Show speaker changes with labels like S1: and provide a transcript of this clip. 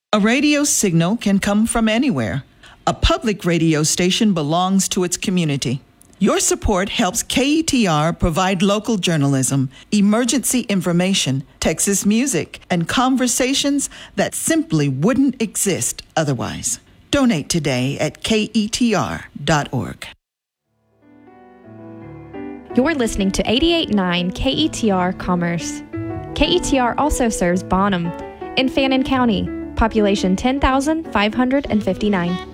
S1: A radio signal can come from anywhere. A public radio station belongs to its community. Your support helps KETR provide local journalism, emergency information, Texas music, and conversations that simply wouldn't exist otherwise. Donate today at ketr.org.
S2: You're listening to 88.9 KETR Commerce. KETR also serves Bonham in Fannin County, population 10,559.